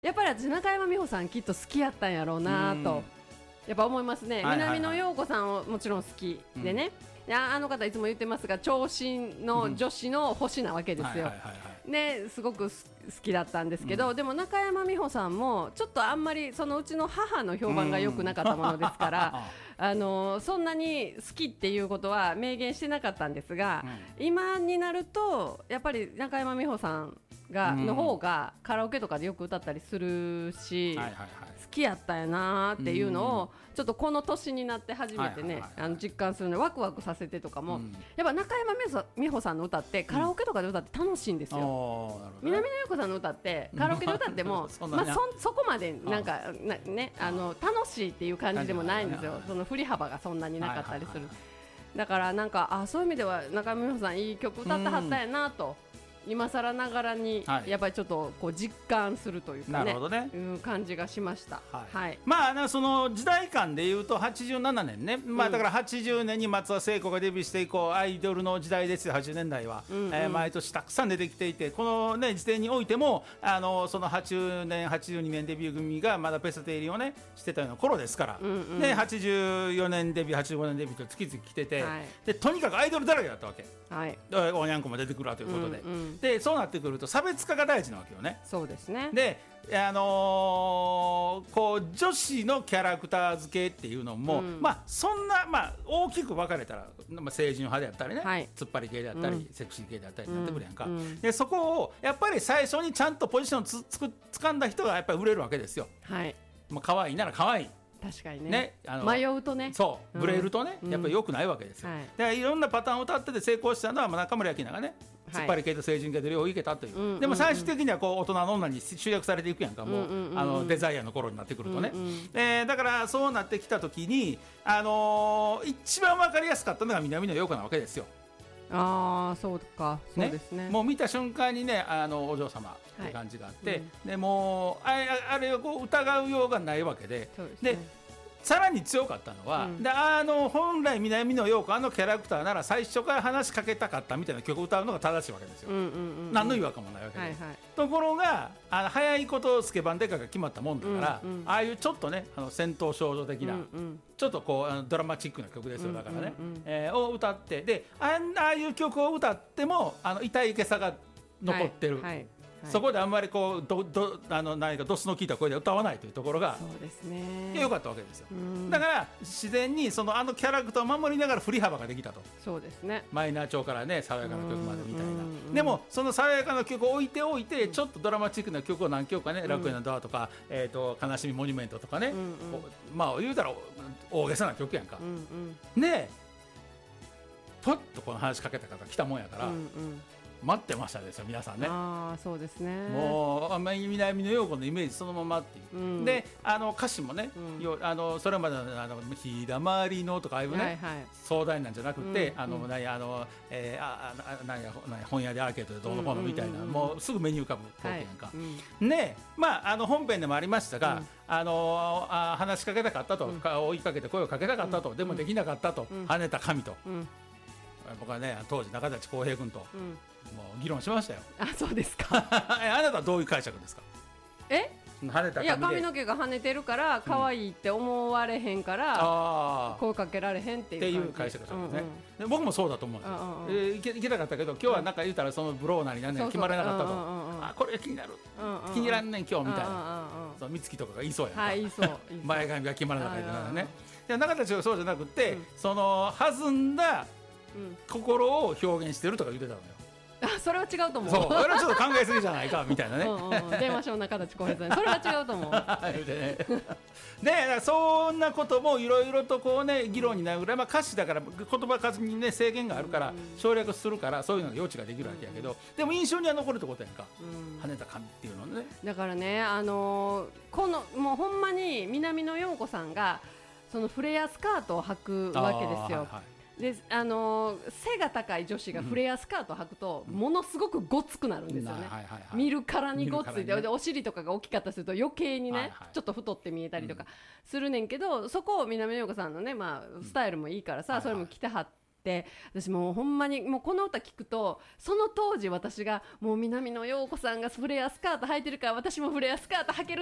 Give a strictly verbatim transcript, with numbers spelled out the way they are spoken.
やっぱり私中山美穂さんきっと好きやったんやろうなとやっぱ思いますね、はいはいはい、南野陽子さんをもちろん好きでね、うん、あ, あの方いつも言ってますが長身の女子の星なわけですよ、ですごく好きだったんですけど、うん、でも中山美穂さんもちょっとあんまりそのうちの母の評判が良くなかったものですから、うん、あのそんなに好きっていうことは明言してなかったんですが、うん、今になるとやっぱり中山美穂さんがの方がカラオケとかでよく歌ったりするし、はいはいはい、好きやったんやなっていうのをちょっとこの年になって初めてね、はいはいはい、あの実感するのでワクワクさせてとかも、うん、やっぱ中山美穂さんの歌ってカラオケとかで歌って楽しいんですよ、うん、南野陽子さんの歌ってカラオケで歌ってもそ, まあ、そ, そこまでなんかな、ね、あの楽しいっていう感じでもないんですよ。その振り幅がそんなになかったりする、はいはいはい、だからなんかあそういう意味では中山美穂さんいい曲歌ってはったんやなと、うん、今更ながらにやっぱりちょっとこう実感するというか ね, なるほどね、うん、感じがしました、はいはい、 まあその時代感でいうとはちじゅうななねんね、まあ、だからはちじゅうねんに松田聖子がデビューして以降アイドルの時代ですよ。はちじゅうねんだいは、うんうんえー、毎年たくさん出てきていてこの、ね、時点においてもあのそのはちじゅうねんはちじゅうにねんデビュー組がまだベストテン入りを、ね、してたような頃ですから、うんうん、ではちじゅうよねんデビューはちじゅうごねんデビューと月々来てて、はい、でとにかくアイドルだらけだったわけ、はい、おにゃんこも出てくるわということで、うんうん、でそうなってくると差別化が大事なわけよね。 そうですね。 で、あのー、こう女子のキャラクター付けっていうのも、うん、まあそんな、まあ、大きく分かれたら、まあ、清純派であったりね、はい、突っ張り系であったり、うん、セクシー系であったりになってくるやんか、うんうん、でそこをやっぱり最初にちゃんとポジションをつつく掴んだ人がやっぱり売れるわけですよ、はい、まあ、可愛いなら可愛い確かに ね, ねあの迷うとねそうブレるとね、うん、やっぱり良くないわけですよ、はい、でいろんなパターンを歌ってて成功したのは中森明菜がね突っ張り系と清純系で両方いけたという、はい、でも最終的にはこう大人の女に集約されていくやんか、もう、うんうんうん、あのデザイアの頃になってくるとね、うんうんえー、だからそうなってきた時に、あのー、一番分かりやすかったのが南野陽子なわけですよ。 ああそうかそうですね、 もう見た瞬間にねあのお嬢様って感じがあって、はいうん、でもう あ, あれをこう疑うようがないわけ で, そうです、ね、でさらに強かったのは、うん、であの本来南野陽子あのキャラクターなら最初から話しかけたかったみたいな曲を歌うのが正しいわけですよ、うんうんうんうん、何の違和感もないわけで、はいはい、ところがあの早いことスケバンデカが決まったもんだから、うんうん、ああいうちょっとねあの戦闘少女的な、うんうん、ちょっとこうあのドラマチックな曲ですよだからね、うんうんうんえー、を歌ってで あ, ああいう曲を歌ってもあの痛いけさが残ってる、はいはいはい、そこであんまりこうどどあの何かドスの効いた声で歌わないというところがそうですね良かったわけですよ。だから自然にそのあのキャラクターを守りながら振り幅ができたと。 そうですね。 マイナー調からね爽やかな曲までみたいな。でもその爽やかな曲を置いておいてちょっとドラマチックな曲を何曲かね、うん、楽園のドアとか、えー、と悲しみモニュメントとかね、うんうん、まあ言うたら大げさな曲やんか、うんうん、でポッとこの話しかけた方が来たもんやから、うんうん待ってましたですよ皆さんね。 あそうですね。 もう南野陽子のイメージそのままっていう、うん、であの歌詞もね、うん、あのそれまでのあの日だまりのとかああいうね、はいはい、壮大なんじゃなくて、うん、あの何あの、えー、ああ何や本屋でアーケードでどうのこうのみたいな、うんうんうん、もうすぐ目に浮かぶ光景やんか、はいうん、でまああの本編でもありましたが、うん、あのあ話しかけたかったと、うん、追いかけて声をかけたかったと、うん、でもできなかったと、うん、跳ねた神と、うん僕はね当時中立浩平君と、うん、もう議論しましたよ。 あそうですかあなたはどういう解釈ですか。 え跳ねた髪でいや髪の毛が跳ねてるから可愛いって思われへんから、うん、声かけられへんっていうっていう解釈ですね、うんうん、で僕もそうだと思うんですよ、うんうんえー、いけいけなかったけど今日はなんか言ったらそのブローなりなんね決まらなかったと、うんうんうん、あこれ気になる、うんうん、気に入らんねん今日みたいな、うんうんうん、そう美月とかが言いそうやんか、はい、言いそう前髪が決まらなかったね。で中立はそうじゃなくて、うん、その弾んだうん、心を表現してるとか言ってたのよ。 あそれは違うと思う。 そうそれはちょっと考えすぎじゃないかみたいなねうん、うん、電話しよう中立浩平さんそれは違うと思うで、ね、でそんなこともいろいろとこうね議論になるぐらい、まあ、歌詞だから言葉数にね制限があるから省略するからそういうのが余地ができるわけやけど、でも印象には残るってことやんか、うん、跳ねた髪っていうのね。 だからねあのー、このもうほんまに南野陽子さんがそのフレアスカートを履くわけですよ。はいはいであのー、背が高い女子がフレアスカートを履くと、うん、ものすごくごつくなるんですよね、はいはいはい、見るからにごついで、ね、お尻とかが大きかったりすると余計にね、はいはい、ちょっと太って見えたりとかするねんけど、うん、そこを南野陽子さんのね、まあ、スタイルもいいからさ、うん、それも着てはって、私もうほんまにもうこの歌聞くと、その当時私がもう南野陽子さんがフレアスカート履いてるから私もフレアスカート履ける